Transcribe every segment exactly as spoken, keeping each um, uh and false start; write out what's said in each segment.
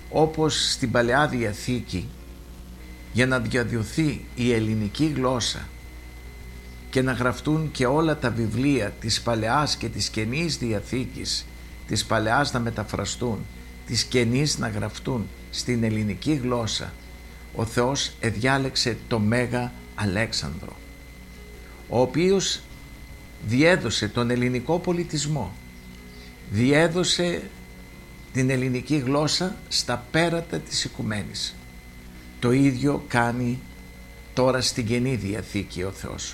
όπως στην Παλαιά Διαθήκη, για να διαδοθεί η ελληνική γλώσσα και να γραφτούν και όλα τα βιβλία της Παλαιάς και της Καινής Διαθήκης, της Παλαιάς να μεταφραστούν, της Καινής να γραφτούν στην ελληνική γλώσσα, ο Θεός εδιάλεξε το Μέγα Αλέξανδρο, ο οποίος διέδωσε τον ελληνικό πολιτισμό, διέδωσε την ελληνική γλώσσα στα πέρατα της οικουμένης. Το ίδιο κάνει τώρα στην Καινή Διαθήκη ο Θεός.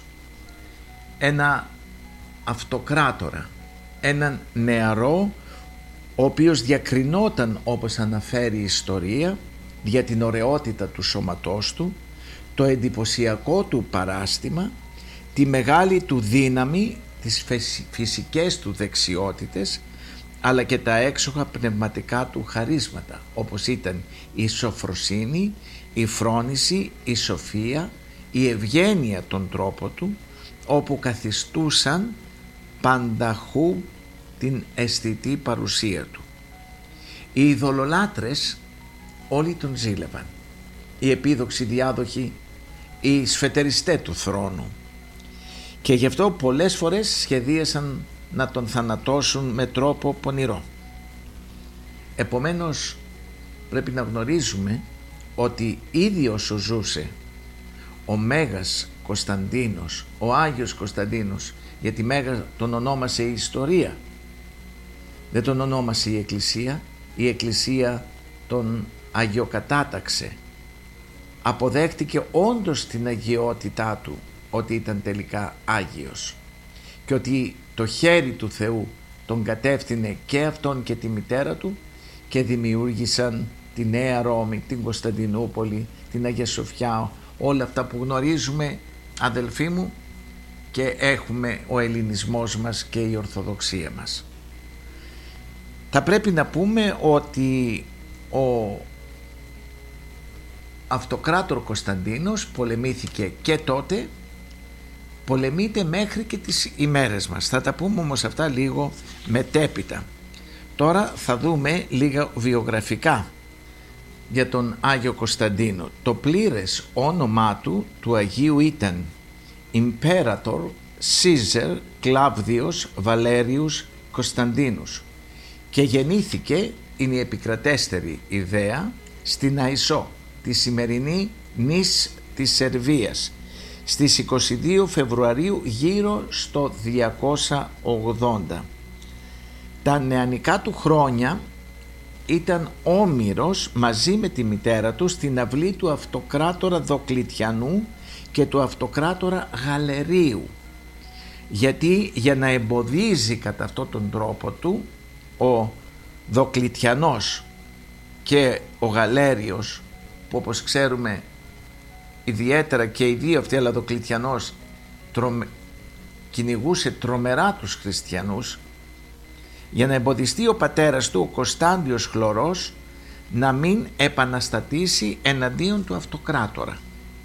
Ένα αυτοκράτορα, έναν νεαρό, ο οποίος διακρινόταν, όπως αναφέρει η ιστορία, για την ωραιότητα του σώματός του, το εντυπωσιακό του παράστημα, τη μεγάλη του δύναμη, τις φυσικές του δεξιότητες, αλλά και τα έξοχα πνευματικά του χαρίσματα, όπως ήταν η σοφροσύνη, η φρόνηση, η σοφία, η ευγένεια των τρόπο του, όπου καθιστούσαν πανταχού την αισθητή παρουσία του. Οι ειδωλολάτρες όλοι τον ζήλευαν, οι επίδοξοι διάδοχοι, οι σφετεριστές του θρόνου, και γι' αυτό πολλές φορές σχεδίασαν να τον θανατώσουν με τρόπο πονηρό. Επομένως πρέπει να γνωρίζουμε ότι ήδη όσο ζούσε ο Μέγας Κωνσταντίνος, ο Άγιος Κωνσταντίνος, γιατί Μέγα τον ονόμασε η ιστορία, δεν τον ονόμασε η Εκκλησία, η Εκκλησία τον αγιοκατάταξε, αποδέχτηκε όντως την αγιότητά του, ότι ήταν τελικά Άγιος και ότι το χέρι του Θεού τον κατεύθυνε και αυτόν και τη μητέρα του και δημιούργησαν τη Νέα Ρώμη, την Κωνσταντινούπολη, την Αγία Σοφιά, όλα αυτά που γνωρίζουμε, αδελφοί μου, και έχουμε ο ελληνισμός μας και η Ορθοδοξία μας. Θα πρέπει να πούμε ότι ο αυτοκράτορ Κωνσταντίνος πολεμήθηκε και τότε, πολεμείται μέχρι και τις ημέρες μας. Θα τα πούμε όμως αυτά λίγο μετέπειτα. Τώρα θα δούμε λίγα βιογραφικά για τον Άγιο Κωνσταντίνο. Το πλήρες όνομά του του Αγίου ήταν Imperator Caesar Claudius Valerius Κωνσταντίνους και γεννήθηκε, είναι η επικρατέστερη ιδέα, στην Αϊσό, τη σημερινή νης της Σερβίας, στις είκοσι δύο Φεβρουαρίου γύρω στο διακόσια ογδόντα. Τα νεανικά του χρόνια ήταν όμηρος μαζί με τη μητέρα του στην αυλή του αυτοκράτορα Δοκλητιανού και του αυτοκράτορα Γαλερίου, γιατί για να εμποδίζει κατά αυτόν τον τρόπο του ο Δοκλητιανός και ο Γαλέριος, που όπως ξέρουμε ιδιαίτερα και οι δύο αυτοί, αλλά Δοκλητιανός τρομε... κυνηγούσε τρομερά τους χριστιανούς, για να εμποδιστεί ο πατέρας του, ο Κωνσταντιος Χλωρός, να μην επαναστατήσει εναντίον του αυτοκράτορα.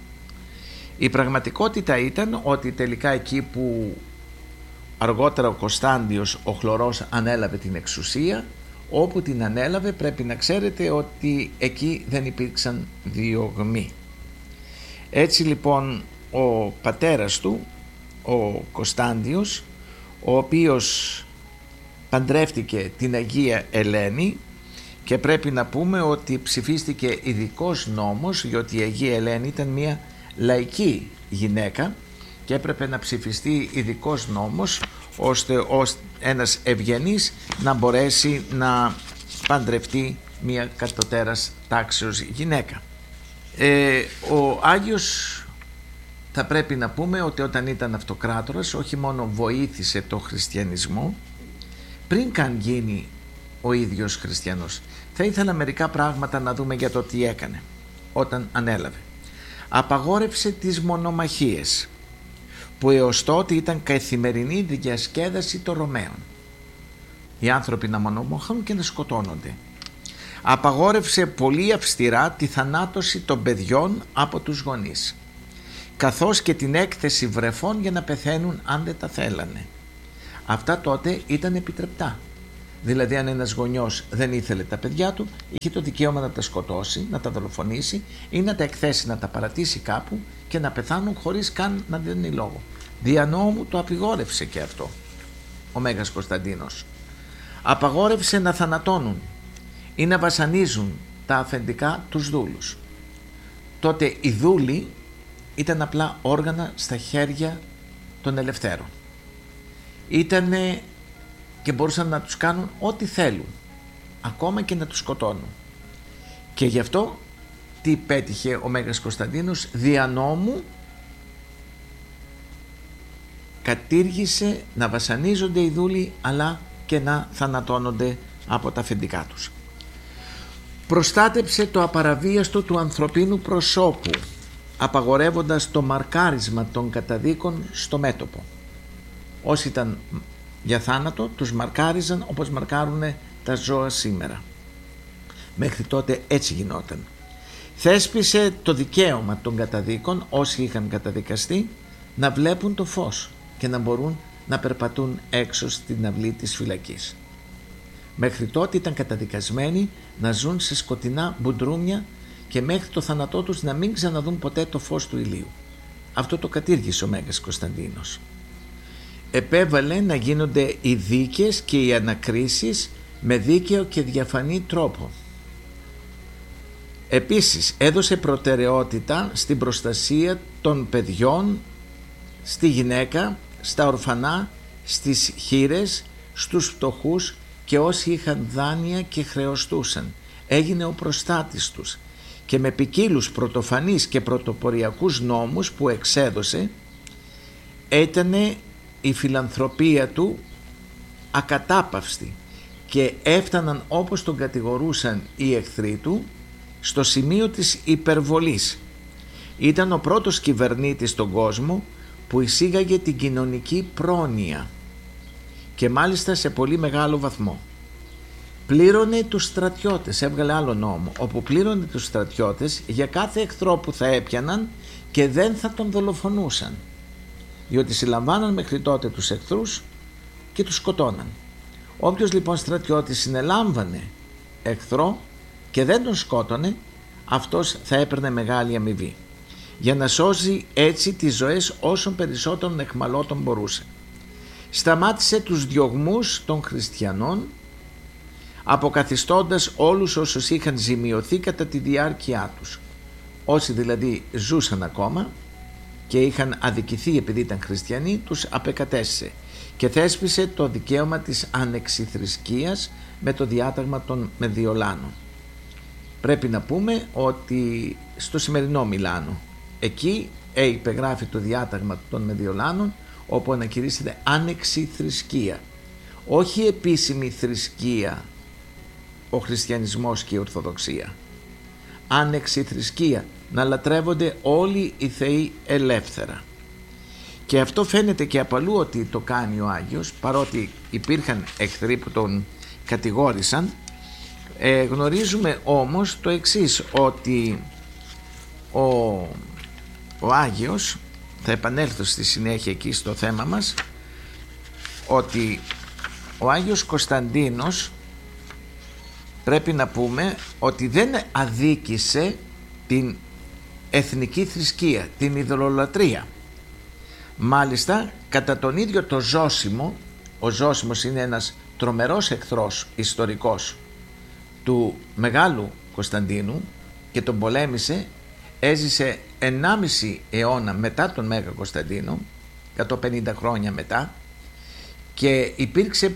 Η πραγματικότητα ήταν ότι τελικά εκεί που αργότερα ο Κωνσταντιος ο Χλωρός ανέλαβε την εξουσία, όπου την ανέλαβε πρέπει να ξέρετε ότι εκεί δεν υπήρξαν διωγμοί. Έτσι λοιπόν ο πατέρας του, ο Κωνσταντιος, ο οποίος παντρεύτηκε την Αγία Ελένη, και πρέπει να πούμε ότι ψηφίστηκε ειδικός νόμος, διότι η Αγία Ελένη ήταν μια λαϊκή γυναίκα και έπρεπε να ψηφιστεί ειδικός νόμος ώστε ένας ευγενής να μπορέσει να παντρευτεί μια κατωτέρας τάξεως γυναίκα. Ε, ο Άγιος, θα πρέπει να πούμε ότι όταν ήταν αυτοκράτορας όχι μόνο βοήθησε το χριστιανισμό πριν καν γίνει ο ίδιος χριστιανός. Θα ήθελα μερικά πράγματα να δούμε για το τι έκανε όταν ανέλαβε. Απαγόρευσε τις μονομαχίες, που έως τότε ήταν καθημερινή διασκέδαση των Ρωμαίων. Οι άνθρωποι να μονομαχούν και να σκοτώνονται. Απαγόρευσε πολύ αυστηρά τη θανάτωση των παιδιών από τους γονείς, καθώς και την έκθεση βρεφών για να πεθαίνουν αν δεν τα θέλανε. Αυτά τότε ήταν επιτρεπτά. Δηλαδή αν ένας γονιός δεν ήθελε τα παιδιά του, είχε το δικαίωμα να τα σκοτώσει, να τα δολοφονήσει ή να τα εκθέσει, να τα παρατήσει κάπου και να πεθάνουν χωρίς καν να δίνει λόγο. Δια νόμου το απειγόρευσε και αυτό ο Μέγας Κωνσταντίνος. Απαγόρευσε να θανατώνουν ή να βασανίζουν τα αφεντικά τους δούλους. Τότε οι δούλοι ήταν απλά όργανα στα χέρια των ελευθέρων. Ήτανε και μπορούσαν να τους κάνουν ό,τι θέλουν, ακόμα και να τους σκοτώνουν. Και γι' αυτό τι πέτυχε ο Μέγας Κωνσταντίνος? Δια νόμου κατήργησε να βασανίζονται οι δούλοι, αλλά και να θανατώνονται από τα αφεντικά τους. Προστάτεψε το απαραβίαστο του ανθρωπίνου προσώπου, απαγορεύοντας το μαρκάρισμα των καταδίκων στο μέτωπο. Όσοι ήταν για θάνατο τους μαρκάριζαν όπως μαρκάρουν τα ζώα σήμερα. Μέχρι τότε έτσι γινόταν. Θέσπισε το δικαίωμα των καταδίκων, όσοι είχαν καταδικαστεί, να βλέπουν το φως και να μπορούν να περπατούν έξω στην αυλή της φυλακής. Μέχρι τότε ήταν καταδικασμένοι να ζουν σε σκοτεινά μπουντρούμια και μέχρι το θάνατό τους να μην ξαναδούν ποτέ το φως του ηλίου. Αυτό το κατήργησε ο Μέγας Κωνσταντίνος. Επέβαλε να γίνονται οι δίκες και οι ανακρίσεις με δίκαιο και διαφανή τρόπο. Επίσης έδωσε προτεραιότητα στην προστασία των παιδιών, στη γυναίκα, στα ορφανά, στις χήρες, στους φτωχούς και όσοι είχαν δάνεια και χρεωστούσαν. Έγινε ο προστάτης τους και με ποικίλους πρωτοφανείς και πρωτοποριακούς νόμους που εξέδωσε ήτανε η φιλανθρωπία του ακατάπαυστη και έφταναν, όπως τον κατηγορούσαν οι εχθροί του, στο σημείο της υπερβολής. Ήταν ο πρώτος κυβερνήτης στον κόσμο που εισήγαγε την κοινωνική πρόνοια και μάλιστα σε πολύ μεγάλο βαθμό. Πλήρωνε τους στρατιώτες, έβγαλε άλλο νόμο, όπου πλήρωνε τους στρατιώτες για κάθε εχθρό που θα έπιαναν και δεν θα τον δολοφονούσαν, διότι συλλαμβάναν μέχρι τότε τους εχθρούς και τους σκοτώναν. Όποιος λοιπόν στρατιώτης συνελάμβανε εχθρό και δεν τον σκότωνε, αυτός θα έπαιρνε μεγάλη αμοιβή, για να σώζει έτσι τις ζωές όσων περισσότερων εχμαλώτων μπορούσε. Σταμάτησε τους διωγμούς των χριστιανών, αποκαθιστώντας όλους όσους είχαν ζημιωθεί κατά τη διάρκεια τους. Όσοι δηλαδή ζούσαν ακόμα και είχαν αδικηθεί επειδή ήταν χριστιανοί, τους απεκατέστησε και θέσπισε το δικαίωμα της ανεξιθρησκείας με το διάταγμα των Μεδιολάνων. Πρέπει να πούμε ότι στο σημερινό Μιλάνο, εκεί υπεγράφει το διάταγμα των Μεδιολάνων, όπου ανακηρύσσεται άνεξη θρησκεία. Όχι επίσημη θρησκεία ο χριστιανισμός και η Ορθοδοξία. Άνεξη θρησκεία, να λατρεύονται όλοι οι θεοί ελεύθερα. Και αυτό φαίνεται και από αλλού ότι το κάνει ο Άγιος, παρότι υπήρχαν εχθροί που τον κατηγόρησαν. Ε, γνωρίζουμε όμως το εξής, ότι ο, ο Άγιος, θα επανέλθω στη συνέχεια εκεί στο θέμα μας, ότι ο Άγιος Κωνσταντίνος πρέπει να πούμε ότι δεν αδίκησε την εθνική θρησκεία, την ειδωλολατρία. Μάλιστα κατά τον ίδιο το Ζώσιμο, ο Ζώσιμος είναι ένας τρομερός εχθρός ιστορικός του Μεγάλου Κωνσταντίνου και τον πολέμησε, έζησε ενάμιση αιώνα μετά τον Μέγα Κωνσταντίνο, εκατόν πενήντα χρόνια μετά, και υπήρξε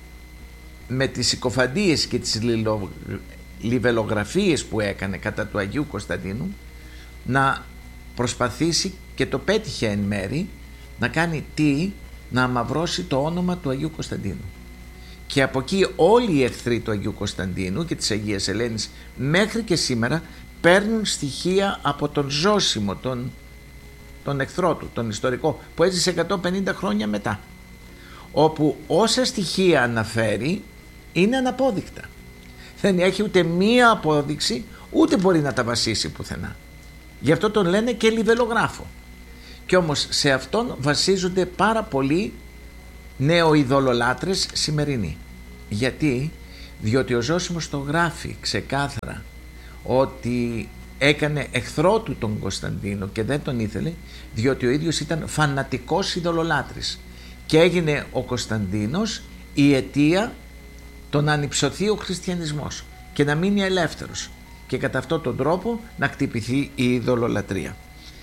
με τις συκοφαντίες και τις λιβελογραφίες που έκανε κατά του Αγίου Κωνσταντίνου να προσπαθήσει, και το πέτυχε εν μέρη, να κάνει τι, να αμαυρώσει το όνομα του Αγίου Κωνσταντίνου. Και από εκεί όλοι οι εχθροί του Αγίου Κωνσταντίνου και της Αγίας Ελένης μέχρι και σήμερα παίρνουν στοιχεία από τον Ζώσιμο, τον, τον εχθρό του, τον ιστορικό, που έζησε εκατόν πενήντα χρόνια μετά, όπου όσα στοιχεία αναφέρει είναι αναπόδεικτα. Δεν έχει ούτε μία απόδειξη, ούτε μπορεί να τα βασίσει πουθενά. Γι' αυτό τον λένε και λιβελογράφο. Και όμως σε αυτόν βασίζονται πάρα πολλοί νεοειδωλολάτρες σημερινοί, Γιατί? Διότι ο Ζώσιμος το γράφει ξεκάθαρα ότι έκανε εχθρό του τον Κωνσταντίνο και δεν τον ήθελε, διότι ο ίδιος ήταν φανατικός ειδωλολάτρης και έγινε ο Κωνσταντίνος η αιτία το να ανυψωθεί ο χριστιανισμός και να μείνει ελεύθερος και κατά αυτόν τον τρόπο να χτυπηθεί η ειδωλολατρία.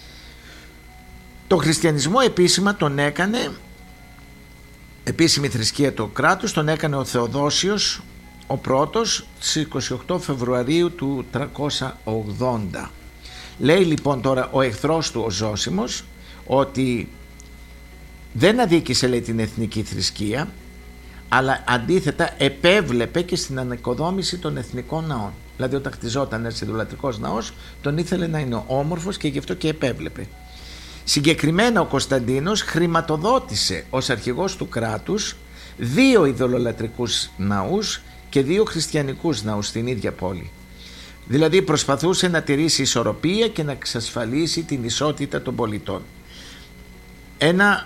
Το χριστιανισμό επίσημα τον έκανε, επίσημη θρησκεία του κράτους, τον έκανε ο Θεοδόσιος ο πρώτος στις είκοσι οκτώ Φεβρουαρίου του τριακόσια ογδόντα. Λέει λοιπόν τώρα ο εχθρός του ο Ζώσιμος ότι δεν αδίκησε, λέει, την εθνική θρησκεία, αλλά αντίθετα επέβλεπε και στην ανοικοδόμηση των εθνικών ναών. Δηλαδή όταν χτιζόταν ένας ειδωλατρικός ναός τον ήθελε να είναι όμορφος και γι' αυτό και επέβλεπε. Συγκεκριμένα ο Κωνσταντίνος χρηματοδότησε ως αρχηγός του κράτους δύο ειδωλολατρικούς ναούς και δύο χριστιανικούς ναούς στην ίδια πόλη. Δηλαδή προσπαθούσε να τηρήσει ισορροπία και να εξασφαλίσει την ισότητα των πολιτών. Ένα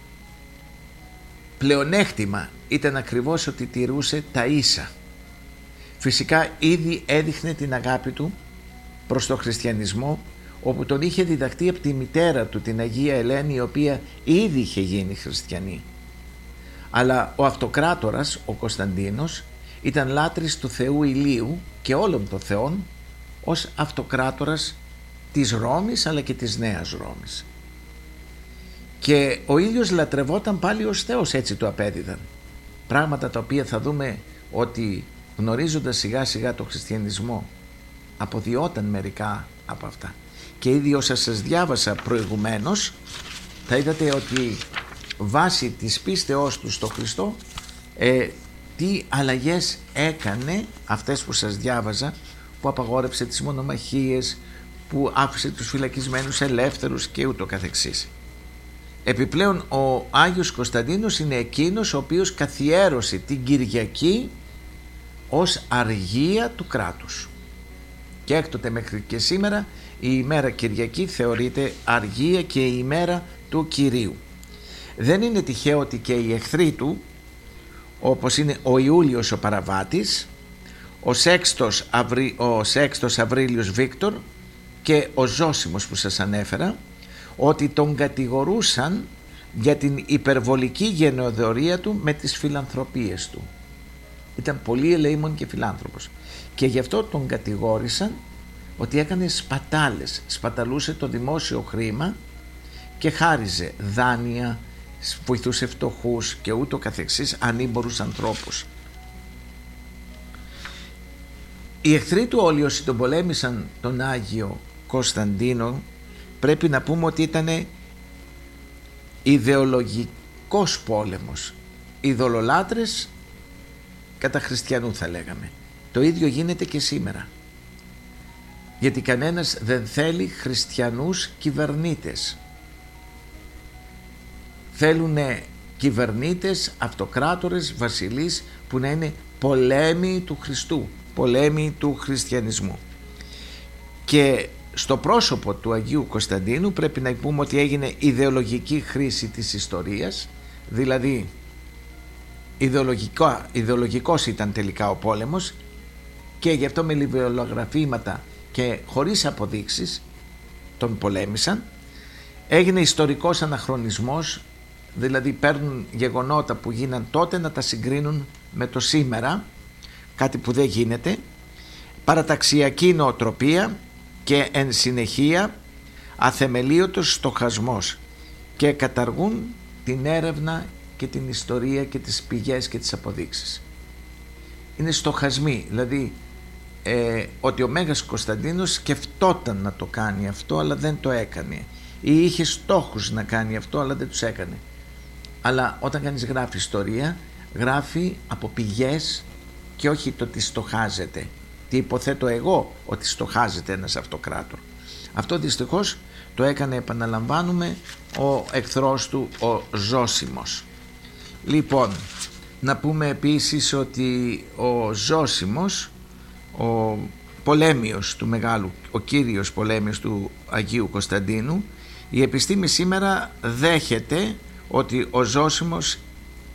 πλεονέκτημα ήταν ακριβώς ότι τηρούσε τα ίσα. Φυσικά ήδη έδειχνε την αγάπη του προς τον χριστιανισμό, όπου τον είχε διδαχτεί από τη μητέρα του, την Αγία Ελένη, η οποία ήδη είχε γίνει χριστιανή. Αλλά ο αυτοκράτορας, ο Κωνσταντίνος, ήταν λάτρης του Θεού Ηλίου και όλων των θεών ως αυτοκράτορας της Ρώμης αλλά και της Νέας Ρώμης. Και ο ίδιος λατρευόταν πάλι ως Θεός, έτσι το απέδιδαν. Πράγματα τα οποία θα δούμε ότι γνωρίζοντας σιγά σιγά το χριστιανισμό αποδιόταν μερικά από αυτά. Και ήδη όσα σας διάβασα προηγουμένως θα είδατε ότι βάσει της πίστεώς του στο Χριστό ε, τι αλλαγές έκανε αυτές που σας διάβαζα, που απαγόρευσε τις μονομαχίες, που άφησε τους φυλακισμένους ελεύθερους και ούτω καθεξής. Επιπλέον ο Άγιος Κωνσταντίνος είναι εκείνος ο οποίος καθιέρωσε την Κυριακή ως αργία του κράτους. Και έκτοτε μέχρι και σήμερα η ημέρα Κυριακή θεωρείται αργία και η ημέρα του Κυρίου. Δεν είναι τυχαίο ότι και οι εχθροί του, όπως είναι ο Ιούλιος ο Παραβάτης, ο Σέξτος, Αυρι... ο Σέξτος Αβρίλιος Βίκτορ και ο Ζώσιμος που σας ανέφερα, ότι τον κατηγορούσαν για την υπερβολική γενεοδορία του με τις φιλανθρωπίες του. Ήταν πολύ ελεήμων και φιλάνθρωπος και γι' αυτό τον κατηγόρησαν ότι έκανε σπατάλες, σπαταλούσε το δημόσιο χρήμα και χάριζε δάνεια, βοηθούσε φτωχούς και ούτω καθεξής, ανήμπορους ανθρώπους. Οι εχθροί του όλοι όσοι τον πολέμησαν τον Άγιο Κωνσταντίνο, πρέπει να πούμε ότι ήταν ιδεολογικός πόλεμος. Ειδωλολάτρες κατά χριστιανού θα λέγαμε. Το ίδιο γίνεται και σήμερα. Γιατί κανένας δεν θέλει χριστιανούς κυβερνήτες. Θέλουν κυβερνήτες, αυτοκράτορες, βασιλείς που να είναι πολέμοι του Χριστού, πολέμοι του χριστιανισμού. Και στο πρόσωπο του Αγίου Κωνσταντίνου πρέπει να πούμε ότι έγινε ιδεολογική χρήση της ιστορίας, δηλαδή ιδεολογικό, ιδεολογικός ήταν τελικά ο πόλεμος και γι' αυτό με λιβεολογραφήματα και χωρίς αποδείξεις τον πολέμησαν. Έγινε ιστορικός αναχρονισμός, δηλαδή παίρνουν γεγονότα που γίναν τότε να τα συγκρίνουν με το σήμερα, κάτι που δεν γίνεται, παραταξιακή νοοτροπία και εν συνεχεία αθεμελίωτος στοχασμός και καταργούν την έρευνα και την ιστορία και τις πηγές και τις αποδείξεις. Είναι στοχασμοί, δηλαδή ε, ότι ο Μέγας Κωνσταντίνος σκεφτόταν να το κάνει αυτό αλλά δεν το έκανε, ή είχε στόχους να κάνει αυτό αλλά δεν τους έκανε. Αλλά όταν κανείς γράφει ιστορία, γράφει από πηγές και όχι το τι στοχάζεται, τι υποθέτω εγώ ότι στοχάζεται ένας αυτοκράτορ. Αυτό δυστυχώς το έκανε, επαναλαμβάνουμε, ο εχθρός του ο Ζώσιμος. Λοιπόν, να πούμε επίσης ότι ο Ζώσιμος, ο πολέμιος του μεγάλου, ο κύριος πολέμιος του Αγίου Κωνσταντίνου, η επιστήμη σήμερα δέχεται ότι ο Ζώσιμος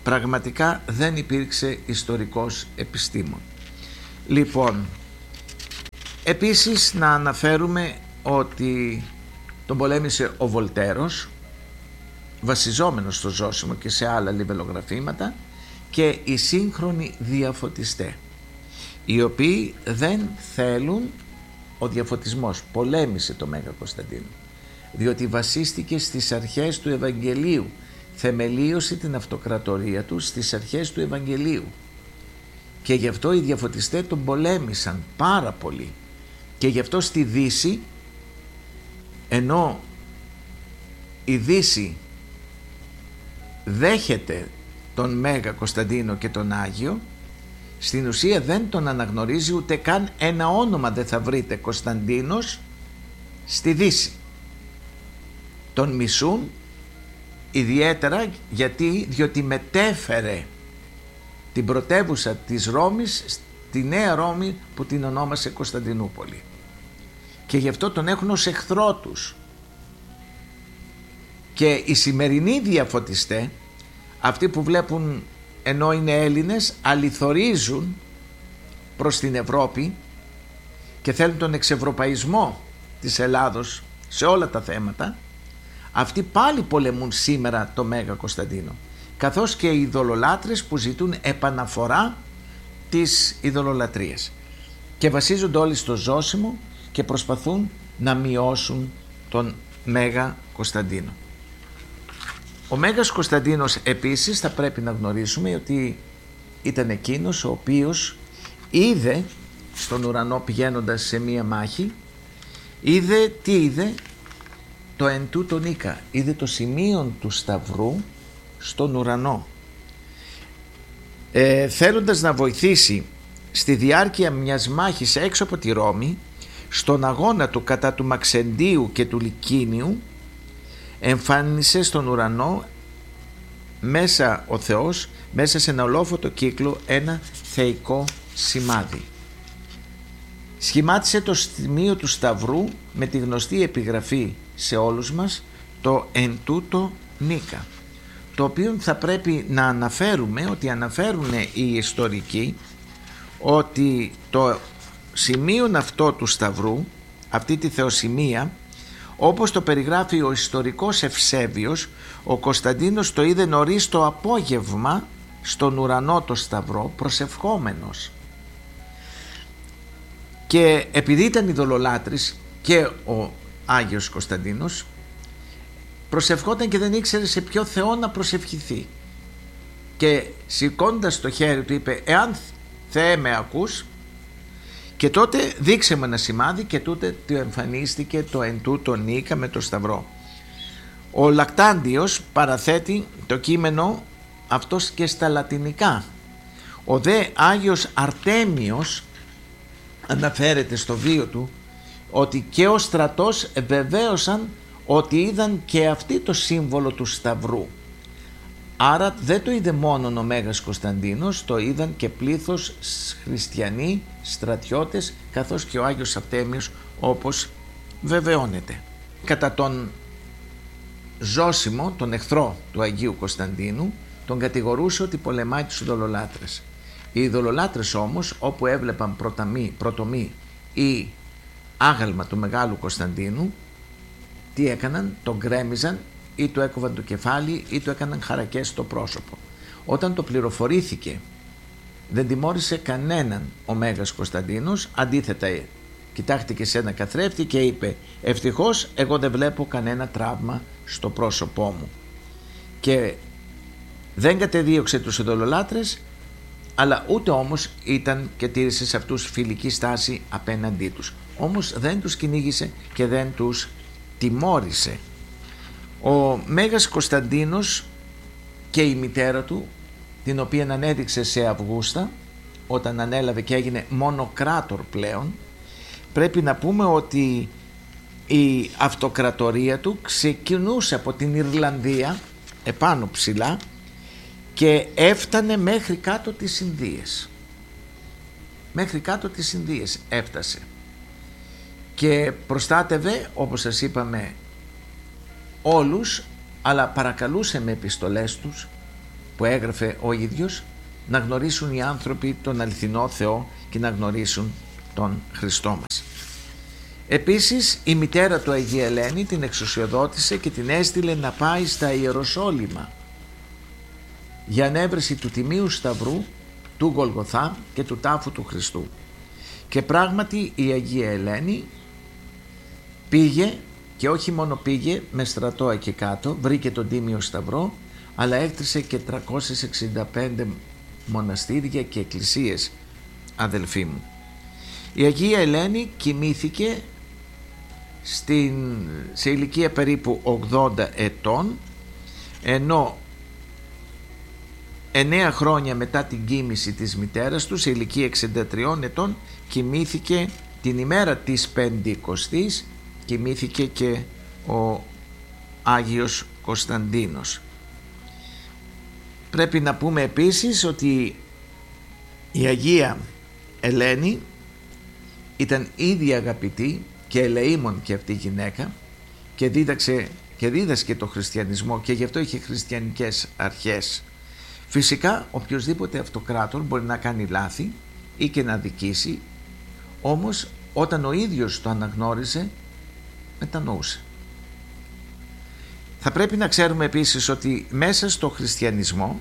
πραγματικά δεν υπήρξε ιστορικός επιστήμον. Λοιπόν, επίσης να αναφέρουμε ότι τον πολέμησε ο Βολτέρος, βασιζόμενος στο Ζώσιμο και σε άλλα λιβελογραφήματα, και οι σύγχρονοι διαφωτιστές, οι οποίοι δεν θέλουν ο διαφωτισμός. Πολέμησε το Μέγα Κωνσταντίνο, διότι βασίστηκε στις αρχές του Ευαγγελίου, θεμελίωσε την αυτοκρατορία του στις αρχές του Ευαγγελίου, και γι' αυτό οι διαφωτιστές τον πολέμησαν πάρα πολύ. Και γι' αυτό στη Δύση, ενώ η Δύση δέχεται τον Μέγα Κωνσταντίνο και τον Άγιο, στην ουσία δεν τον αναγνωρίζει, ούτε καν ένα όνομα δεν θα βρείτε Κωνσταντίνος στη Δύση. Τον μισούν ιδιαίτερα γιατί, διότι μετέφερε την πρωτεύουσα της Ρώμης στη Νέα Ρώμη, που την ονόμασε Κωνσταντινούπολη, και γι' αυτό τον έχουν ως εχθρό τους. Και οι σημερινοί διαφωτιστές, αυτοί που βλέπουν ενώ είναι Έλληνες, αληθορίζουν προς την Ευρώπη και θέλουν τον εξευρωπαϊσμό της Ελλάδος σε όλα τα θέματα, αυτοί πάλι πολεμούν σήμερα το Μέγα Κωνσταντίνο, καθώς και οι ειδωλολάτρες που ζητούν επαναφορά της ειδωλολατρίας, και βασίζονται όλοι στο Ζώσιμο και προσπαθούν να μειώσουν τον Μέγα Κωνσταντίνο. Ο Μέγας Κωνσταντίνος επίσης θα πρέπει να γνωρίσουμε ότι ήταν εκείνος ο οποίος είδε στον ουρανό, πηγαίνοντας σε μία μάχη, είδε τι είδε? Το εν τούτο νίκα, είδε το σημείο του σταυρού στον ουρανό. Ε, θέλοντας να βοηθήσει στη διάρκεια μιας μάχης έξω από τη Ρώμη, στον αγώνα του κατά του Μαξεντίου και του Λικίνιου, εμφάνισε στον ουρανό μέσα ο Θεός, μέσα σε ένα ολόφωτο κύκλο, ένα θεϊκό σημάδι. Σχημάτισε το σημείο του σταυρού με τη γνωστή επιγραφή σε όλους μας, το εν τούτο νίκα, το οποίο θα πρέπει να αναφέρουμε, ότι αναφέρουν οι ιστορικοί ότι το σημείο αυτό του σταυρού, αυτή τη θεοσημεία, όπως το περιγράφει ο ιστορικός Ευσέβιος, ο Κωνσταντίνος το είδε νωρίς το απόγευμα στον ουρανό το σταυρό, προσευχόμενος. Και επειδή ήταν ειδωλολάτρης και ο Άγιος Κωνσταντίνος, προσευχόταν και δεν ήξερε σε ποιο Θεό να προσευχηθεί, και σηκώντας το χέρι του είπε: «Εάν Θεέ με ακούς, και τότε δείξε μου ένα σημάδι», και τότε του εμφανίστηκε το εν τούτο νίκα με το σταυρό. Ο Λακτάντιος παραθέτει το κείμενο αυτός και στα λατινικά. Ο δε Άγιος Αρτέμιος αναφέρεται στο βίο του ότι και ο στρατός βεβαίωσαν ότι είδαν και αυτοί το σύμβολο του σταυρού. Άρα δεν το είδε μόνο ο Μέγας Κωνσταντίνος, το είδαν και πλήθος χριστιανοί, στρατιώτες, καθώς και ο Άγιος Αρτέμιος, όπως βεβαιώνεται. Κατά τον Ζώσιμο, τον εχθρό του Αγίου Κωνσταντίνου, τον κατηγορούσε ότι πολεμάει τους ειδωλολάτρες. Οι ειδωλολάτρες όμως, όπου έβλεπαν πρωτομή, πρωτομή ή άγαλμα του Μεγάλου Κωνσταντίνου, τι έκαναν? Τον γκρέμιζαν ή του έκοβαν το κεφάλι ή του έκαναν χαρακές στο πρόσωπο. Όταν το πληροφορήθηκε, δεν τιμώρησε κανέναν ο Μέγας Κωνσταντίνος, αντίθετα κοιτάχτηκε σε ένα καθρέφτη και είπε: «Ευτυχώς εγώ δεν βλέπω κανένα τραύμα στο πρόσωπό μου». Και δεν κατεδίωξε τους ειδωλολάτρες, αλλά ούτε όμως ήταν και τήρησε σε αυτούς φιλική στάση απέναντί τους. Όμως δεν τους κυνήγησε και δεν τους τιμώρησε. Ο Μέγας Κωνσταντίνος και η μητέρα του, την οποία ανέδειξε σε Αυγούστα όταν ανέλαβε και έγινε μονοκράτορ πλέον, πρέπει να πούμε ότι η αυτοκρατορία του ξεκινούσε από την Ιρλανδία επάνω ψηλά και έφτανε μέχρι κάτω τις Ινδίες. Μέχρι κάτω τις Ινδίες έφτασε και προστάτευε, όπως σας είπαμε, όλους, αλλά παρακαλούσε με επιστολές τους που έγραφε ο ίδιος, να γνωρίσουν οι άνθρωποι τον αληθινό Θεό και να γνωρίσουν τον Χριστό μας. Επίσης η μητέρα του Αγία Ελένη την εξουσιοδότησε και την έστειλε να πάει στα Ιεροσόλυμα για ανέβρεση του Τιμίου Σταυρού, του Γολγοθά και του τάφου του Χριστού. Και πράγματι η Αγία Ελένη πήγε, και όχι μόνο πήγε με στρατό εκεί κάτω, βρήκε τον Τίμιο Σταυρό, αλλά έκτρισε και τριακόσιες εξήντα πέντε μοναστήρια και εκκλησίες, αδελφοί μου. Η Αγία Ελένη κοιμήθηκε στην, σε ηλικία περίπου ογδόντα ετών, ενώ εννέα χρόνια μετά την κοίμηση της μητέρας του, σε ηλικία εξήντα τριών ετών, κοιμήθηκε την ημέρα της Πεντηκοστής, κοιμήθηκε και ο Άγιος Κωνσταντίνος. Πρέπει να πούμε επίσης ότι η Αγία Ελένη ήταν ήδη αγαπητή και ελεήμων και αυτή η γυναίκα και δίδαξε και δίδασκε το χριστιανισμό και γι' αυτό είχε χριστιανικές αρχές. Φυσικά οποιοσδήποτε αυτοκράτορ μπορεί να κάνει λάθη ή και να δικήσει, όμως όταν ο ίδιος το αναγνώριζε, μετανοούσε. Θα πρέπει να ξέρουμε επίσης ότι μέσα στο χριστιανισμό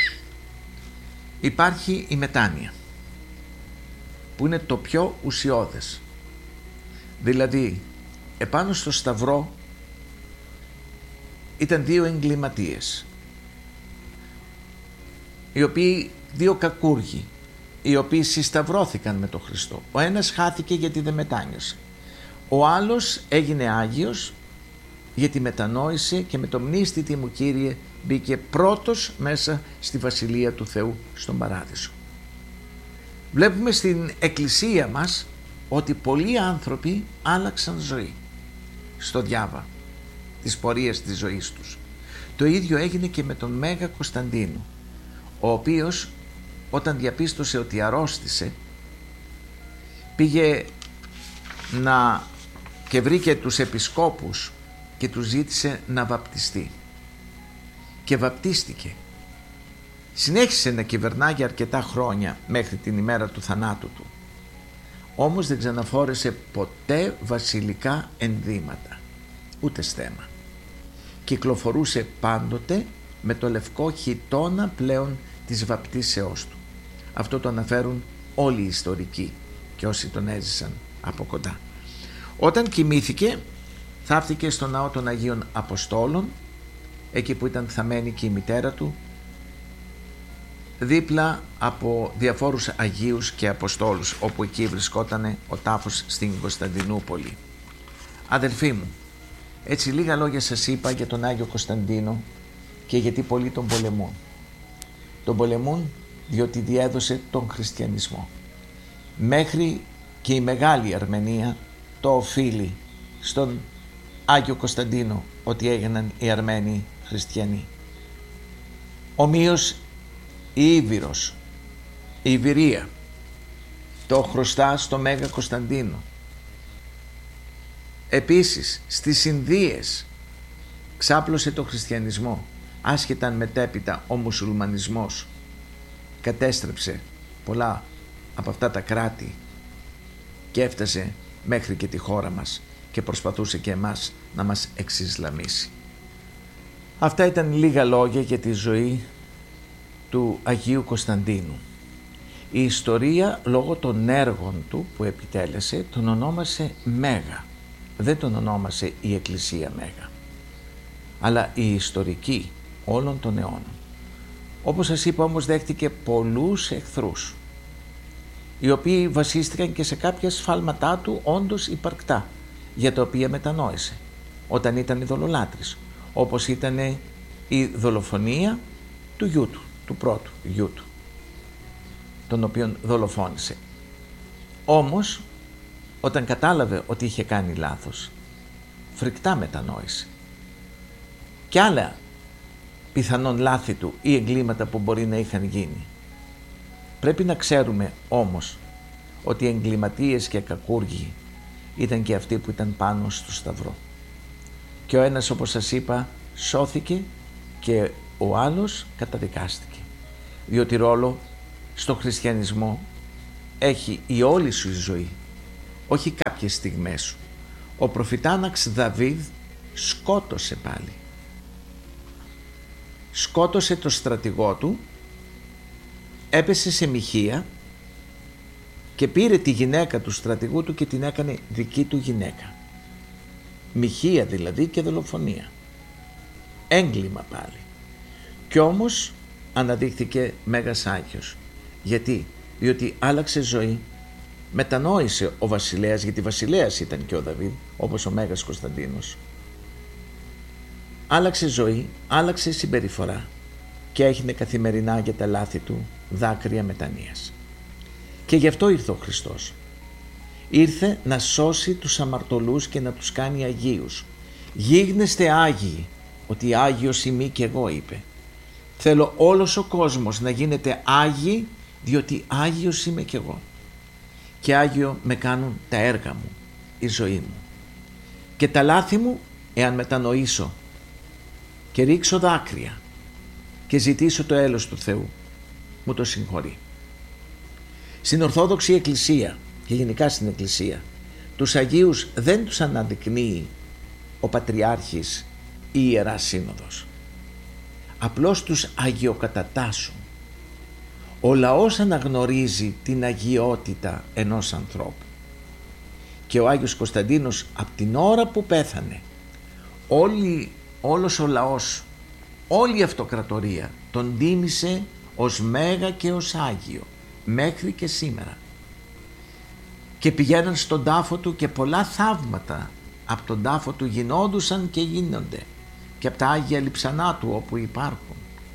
υπάρχει η μετάνοια, που είναι το πιο ουσιώδες. Δηλαδή επάνω στο σταυρό ήταν δύο εγκληματίες, οι οποίοι, δύο κακούργοι, οι οποίοι συσταυρώθηκαν με τον Χριστό. Ο ένας χάθηκε γιατί δεν μετάνιωσε, ο άλλος έγινε Άγιος γιατί μετανόησε και με το μνήστητη μου Κύριε μπήκε πρώτος μέσα στη Βασιλεία του Θεού στον Παράδεισο. Βλέπουμε στην Εκκλησία μας ότι πολλοί άνθρωποι άλλαξαν ζωή στο διάβα της πορείας της ζωής τους. Το ίδιο έγινε και με τον Μέγα Κωνσταντίνο, ο οποίος όταν διαπίστωσε ότι αρρώστησε πήγε να και βρήκε τους επισκόπους και τους ζήτησε να βαπτιστεί και βαπτίστηκε. Συνέχισε να κυβερνά για αρκετά χρόνια μέχρι την ημέρα του θανάτου του, όμως δεν ξαναφόρεσε ποτέ βασιλικά ενδύματα, ούτε στέμμα. Κυκλοφορούσε πάντοτε με το λευκό χιτώνα πλέον της βαπτίσεώς του. Αυτό το αναφέρουν όλοι οι ιστορικοί και όσοι τον έζησαν από κοντά. Όταν κοιμήθηκε, θαύτηκε στο ναό των Αγίων Αποστόλων, εκεί που ήταν θαμένη και η μητέρα του, δίπλα από διαφόρους Αγίους και Αποστόλους, όπου εκεί βρισκόταν ο τάφος στην Κωνσταντινούπολη. Αδελφοί μου, έτσι λίγα λόγια σας είπα για τον Άγιο Κωνσταντίνο και γιατί πολλοί τον πολεμούν. Τον πολεμούν διότι διέδωσε τον χριστιανισμό. Μέχρι και η Μεγάλη Αρμενία το οφείλει στον Άγιο Κωνσταντίνο ότι έγιναν οι Αρμένοι χριστιανοί. Ομοίως η Ήβυρος, η Ιβυρία το χρωστά στο Μέγα Κωνσταντίνο. Επίσης στις Ινδίες ξάπλωσε το χριστιανισμό, άσχετα αν μετέπειτα ο μουσουλμανισμός κατέστρεψε πολλά από αυτά τα κράτη και έφτασε μέχρι και τη χώρα μας και προσπαθούσε και εμάς να μας εξισλαμίσει. Αυτά ήταν λίγα λόγια για τη ζωή του Αγίου Κωνσταντίνου. Η ιστορία λόγω των έργων του που επιτέλεσε τον ονόμασε Μέγα. Δεν τον ονόμασε η Εκκλησία Μέγα, αλλά η ιστορική όλων των αιώνων. Όπως σας είπα όμως δέχτηκε πολλούς εχθρούς, οι οποίοι βασίστηκαν και σε κάποια σφάλματά του όντως υπαρκτά, για τα οποία μετανόησε όταν ήταν ειδωλολάτρης, όπως ήταν η δολοφονία του γιού του, του πρώτου γιού του, τον οποίον δολοφόνησε. Όμως όταν κατάλαβε ότι είχε κάνει λάθος, φρικτά μετανόησε. Και άλλα πιθανόν λάθη του ή εγκλήματα που μπορεί να είχαν γίνει. Πρέπει να ξέρουμε όμως ότι οι εγκληματίες και κακούργοι ήταν και αυτοί που ήταν πάνω στο σταυρό. Και ο ένας, όπως σας είπα, σώθηκε και ο άλλος καταδικάστηκε. Διότι ρόλο στο χριστιανισμό έχει η όλη σου η ζωή, όχι κάποιες στιγμές σου. Ο προφητάναξ Δαβίδ σκότωσε πάλι. Σκότωσε το στρατηγό του, έπεσε σε μοιχεία και πήρε τη γυναίκα του στρατηγού του και την έκανε δική του γυναίκα. Μοιχεία δηλαδή και δολοφονία. Έγκλημα πάλι. Κι όμως αναδείχθηκε Μέγας Άγιος. Γιατί? Διότι άλλαξε ζωή, μετανόησε ο βασιλέας, γιατί βασιλέας ήταν και ο Δαβίδ, όπως ο Μέγας Κωνσταντίνος. Άλλαξε ζωή, άλλαξε συμπεριφορά και έγινε καθημερινά για τα λάθη του δάκρυα μετανοίας. Και γι' αυτό ήρθε ο Χριστός. Ήρθε να σώσει τους αμαρτωλούς και να τους κάνει αγίους. Γίγνεστε άγιοι, ότι άγιος είμαι και εγώ, είπε. Θέλω όλος ο κόσμος να γίνεται άγιοι, διότι άγιος είμαι και εγώ. Και άγιο με κάνουν τα έργα μου, η ζωή μου. Και τα λάθη μου, εάν μετανοήσω και ρίξω δάκρυα και ζητήσω το έλεος του Θεού, μου το συγχωρεί. Στην Ορθόδοξη Εκκλησία και γενικά στην Εκκλησία, τους Αγίους δεν τους αναδεικνύει ο Πατριάρχης ή η Ιερά Σύνοδος. Απλώς τους αγιοκατατάσσουν. Ο λαός αναγνωρίζει την αγιότητα ενός ανθρώπου. Και ο Άγιος Κωνσταντίνος από την ώρα που πέθανε, όλη, όλος ο λαός, όλη η αυτοκρατορία τον τίμησε ως Μέγα και ως Άγιο μέχρι και σήμερα. Και πηγαίναν στον τάφο του και πολλά θαύματα από τον τάφο του γινόντουσαν και γίνονται και από τα Άγια Λειψανά του όπου υπάρχουν.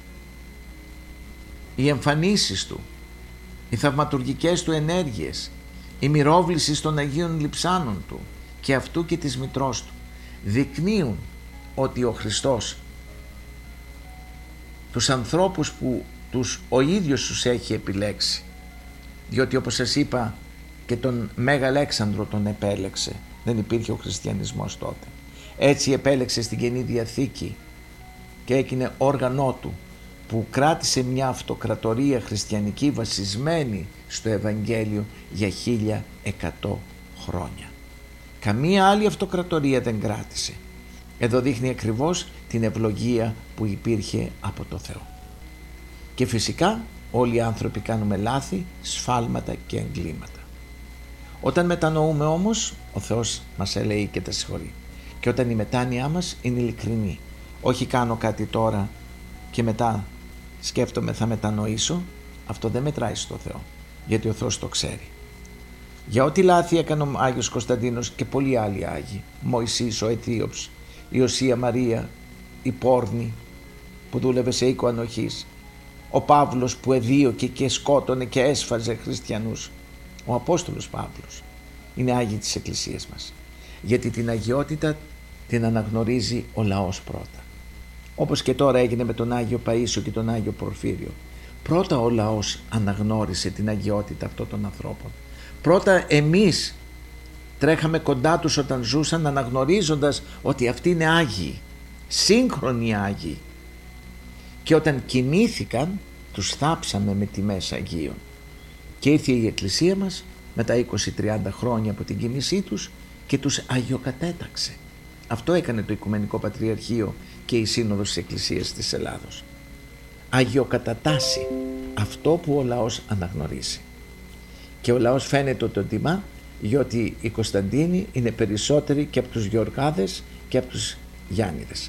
Οι εμφανίσεις του, οι θαυματουργικές του ενέργειες, η μυρόβληση των Αγίων Λειψάνων του και αυτού και της μητρός του δεικνύουν ότι ο Χριστός τους ανθρώπους που τους ο ίδιος τους έχει επιλέξει, διότι όπως σας είπα και τον Μέγα Αλέξανδρο τον επέλεξε, δεν υπήρχε ο χριστιανισμός τότε. Έτσι επέλεξε στην Καινή Διαθήκη και έγινε όργανό του που κράτησε μια αυτοκρατορία χριστιανική βασισμένη στο Ευαγγέλιο για χίλια εκατό χρόνια. Καμία άλλη αυτοκρατορία δεν κράτησε. Εδώ δείχνει ακριβώς την ευλογία που υπήρχε από το Θεό. Και φυσικά όλοι οι άνθρωποι κάνουμε λάθη, σφάλματα και εγκλήματα. Όταν μετανοούμε όμως, ο Θεός μας ελέει και τα συγχωρεί. Και όταν η μετάνοιά μας είναι ειλικρινή, όχι κάνω κάτι τώρα και μετά σκέφτομαι θα μετανοήσω, αυτό δεν μετράει στο Θεό, γιατί ο Θεός το ξέρει. Για ό,τι λάθη έκανε ο Άγιος Κωνσταντίνος και πολλοί άλλοι Άγιοι, Μωυσής, ο Αιτίωψ, η Οσία Μαρία, η Πόρνη που δούλευε σε οίκο ανοχής, ο Παύλος που εδίωκε και σκότωνε και έσφαζε χριστιανούς, ο Απόστολος Παύλος, είναι Άγιοι της Εκκλησίας μας, γιατί την αγιότητα την αναγνωρίζει ο λαός πρώτα. Όπως και τώρα έγινε με τον Άγιο Παΐσιο και τον Άγιο Πορφύριο. Πρώτα ο λαός αναγνώρισε την αγιότητα αυτών των ανθρώπων. Πρώτα εμείς τρέχαμε κοντά τους όταν ζούσαν, αναγνωρίζοντας ότι αυτοί είναι Άγιοι, σύγχρονοι Άγιοι. Και όταν κοιμήθηκαν τους θάψαμε με τιμές Αγίων. Και ήρθε η Εκκλησία μας μετά είκοσι τριάντα χρόνια από την κοιμήσή τους και τους αγιοκατέταξε. Αυτό έκανε το Οικουμενικό Πατριαρχείο και η Σύνοδος της Εκκλησίας της Ελλάδος. Αγιοκατατάσσει αυτό που ο λαός αναγνωρίζει. Και ο λαός φαίνεται το τιμά, διότι οι Κωνσταντίνοι είναι περισσότεροι και από τους Γεωργάδες και από τους Γιάννηδες.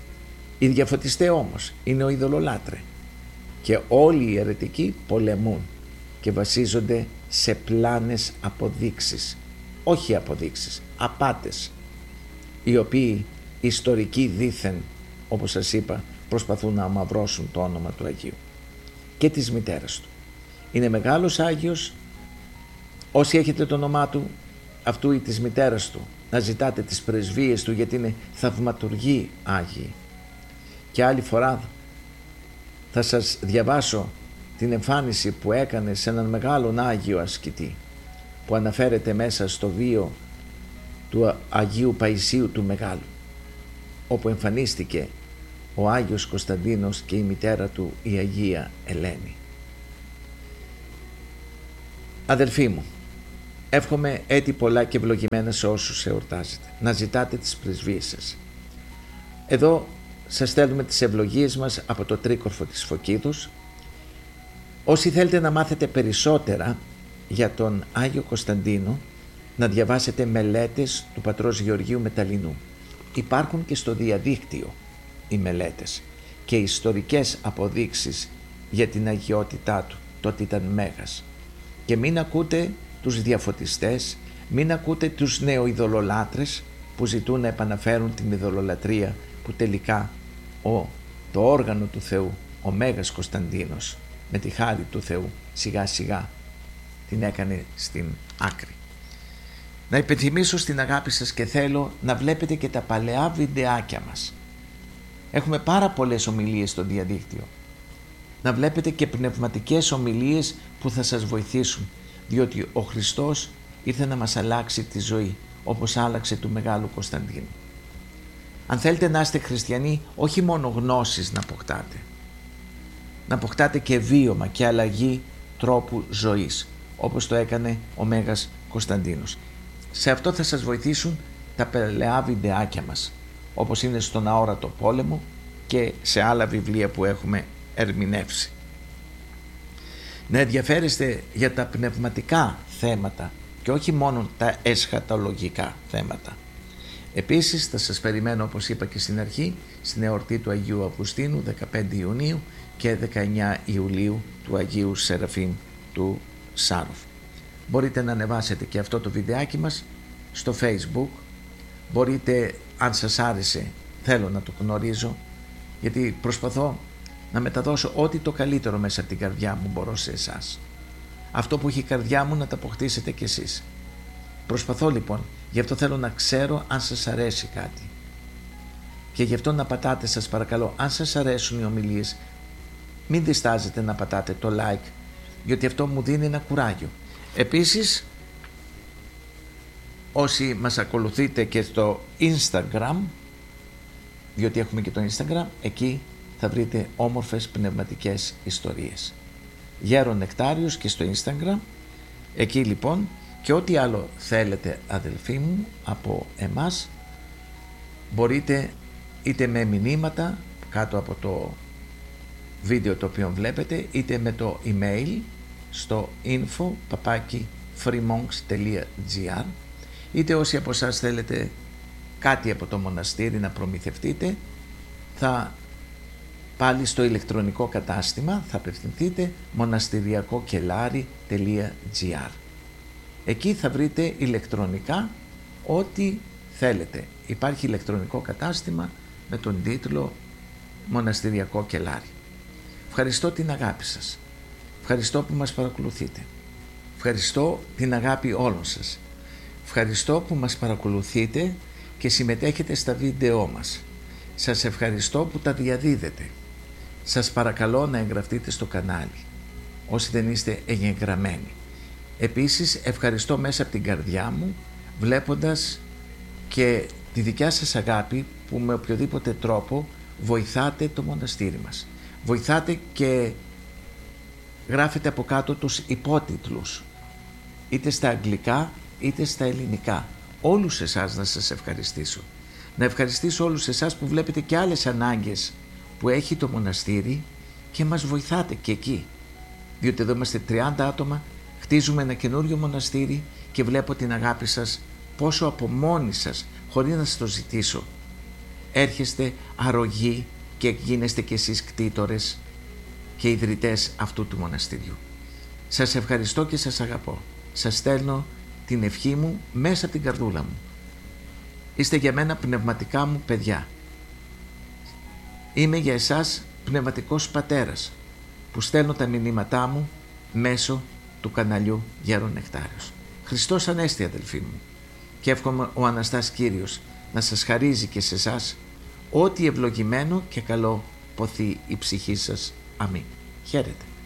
Οι διαφωτιστές όμως είναι ο ειδωλολάτρε και όλοι οι αιρετικοί πολεμούν και βασίζονται σε πλάνες αποδείξεις, όχι αποδείξεις, απάτες, οι οποίοι ιστορικοί δήθεν, όπως σας είπα, προσπαθούν να αμαυρώσουν το όνομα του Αγίου και της μητέρας του. Είναι μεγάλος Άγιος, όσοι έχετε το όνομά του αυτού ή της μητέρας του, να ζητάτε τις πρεσβείες του, γιατί είναι θαυματουργοί Άγιοι. Και άλλη φορά θα σας διαβάσω την εμφάνιση που έκανε σε έναν μεγάλον Άγιο ασκητή, που αναφέρεται μέσα στο βίο του Αγίου Παϊσίου του Μεγάλου, όπου εμφανίστηκε ο Άγιος Κωνσταντίνος και η μητέρα του η Αγία Ελένη. Αδελφοί μου, εύχομαι έτη πολλά και ευλογημένα σε όσους εορτάζετε. Να ζητάτε τις πρεσβείες σας. Εδώ σας στέλνουμε τις ευλογίες μας από το τρίκορφο της Φωκίδους. Όσοι θέλετε να μάθετε περισσότερα για τον Άγιο Κωνσταντίνο, να διαβάσετε μελέτες του πατρός Γεωργίου Μεταλλινού. Υπάρχουν και στο διαδίκτυο οι μελέτες και ιστορικές αποδείξεις για την αγιότητά του, το ότι ήταν μέγας. Και μην ακούτε τους διαφωτιστές, μην ακούτε τους νεοειδωλολάτρες που ζητούν να επαναφέρουν την ειδωλολατρία που τελικά ο, το όργανο του Θεού, ο Μέγας Κωνσταντίνος, με τη χάρη του Θεού σιγά σιγά την έκανε στην άκρη. Να υπενθυμίσω στην αγάπη σας και θέλω να βλέπετε και τα παλαιά βιντεάκια μας. Έχουμε πάρα πολλές ομιλίες στο διαδίκτυο. Να βλέπετε και πνευματικές ομιλίες που θα σας βοηθήσουν, διότι ο Χριστός ήρθε να μας αλλάξει τη ζωή, όπως άλλαξε του Μεγάλου Κωνσταντίνου. Αν θέλετε να είστε χριστιανοί, όχι μόνο γνώσεις να αποκτάτε, να αποκτάτε και βίωμα και αλλαγή τρόπου ζωής, όπως το έκανε ο Μέγας Κωνσταντίνος. Σε αυτό θα σας βοηθήσουν τα παλαιά βιντεάκια μας, όπως είναι στον Αόρατο Πόλεμο και σε άλλα βιβλία που έχουμε ερμηνεύσει. Να ενδιαφέρεστε για τα πνευματικά θέματα και όχι μόνο τα εσχατολογικά θέματα. Επίσης θα σας περιμένω, όπως είπα και στην αρχή, στην εορτή του Αγίου Αυγουστίνου δεκαπέντε Ιουνίου και δεκαεννιά Ιουλίου του Αγίου Σεραφείμ του Σάροφ. Μπορείτε να ανεβάσετε και αυτό το βιντεάκι μας στο Facebook. Μπορείτε, αν σας άρεσε, θέλω να το γνωρίζω, γιατί προσπαθώ να μεταδώσω ό,τι το καλύτερο μέσα από την καρδιά μου μπορώ σε εσάς. Αυτό που έχει η καρδιά μου να τα αποκτήσετε κι εσείς. Προσπαθώ λοιπόν, γι' αυτό θέλω να ξέρω αν σας αρέσει κάτι. Και γι' αυτό να πατάτε, σας παρακαλώ, αν σας αρέσουν οι ομιλίες, μην διστάζετε να πατάτε το like, γιατί αυτό μου δίνει ένα κουράγιο. Επίσης, όσοι μας ακολουθείτε και στο Instagram, διότι έχουμε και το Instagram, εκεί θα βρείτε όμορφες πνευματικές ιστορίες. Γέρον Νεκτάριος και στο Instagram, εκεί λοιπόν, και ό,τι άλλο θέλετε αδελφοί μου από εμάς, μπορείτε είτε με μηνύματα κάτω από το βίντεο το οποίο βλέπετε, είτε με το email στο info παπάκι freemonks τελεία gr, είτε όσοι από εσάς θέλετε κάτι από το μοναστήρι να προμηθευτείτε, θα πάλι στο ηλεκτρονικό κατάστημα θα απευθυνθείτε μοναστηριακοκελάρι τελεία gr. Εκεί θα βρείτε ηλεκτρονικά ό,τι θέλετε. Υπάρχει ηλεκτρονικό κατάστημα με τον τίτλο Μοναστηριακό Κελάρι. Ευχαριστώ την αγάπη σας. Ευχαριστώ που μας παρακολουθείτε. Ευχαριστώ την αγάπη όλων σας. Ευχαριστώ που μας παρακολουθείτε και συμμετέχετε στα βίντεό μας. Σας ευχαριστώ που τα διαδίδετε. Σας παρακαλώ να εγγραφτείτε στο κανάλι, όσοι δεν είστε εγγεγραμμένοι. Επίσης ευχαριστώ μέσα από την καρδιά μου, βλέποντας και τη δικιά σας αγάπη που με οποιοδήποτε τρόπο βοηθάτε το μοναστήρι μας. Βοηθάτε και γράφετε από κάτω τους υπότιτλους, είτε στα αγγλικά είτε στα ελληνικά. Όλους εσάς να σας ευχαριστήσω. Να ευχαριστήσω όλους εσάς που βλέπετε και άλλες ανάγκες που έχει το μοναστήρι και μας βοηθάτε και εκεί. Διότι εδώ είμαστε τριάντα άτομα, χτίζουμε ένα καινούριο μοναστήρι και βλέπω την αγάπη σας πόσο από μόνοι σας, χωρίς να σας το ζητήσω, έρχεστε αρρωγοί και γίνεστε κι εσείς κτήτορες και ιδρυτές αυτού του μοναστηριού. Σας ευχαριστώ και σας αγαπώ. Σας στέλνω την ευχή μου μέσα από την καρδούλα μου. Είστε για μένα πνευματικά μου παιδιά. Είμαι για εσάς πνευματικός πατέρας που στέλνω τα μηνύματά μου μέσω του καναλιού Γέρον Νεκτάριος. Χριστός Ανέστη αδελφοί μου, και εύχομαι ο Αναστάς Κύριος να σας χαρίζει και σε εσάς ό,τι ευλογημένο και καλό ποθεί η ψυχή σας. Αμήν. Χαίρετε.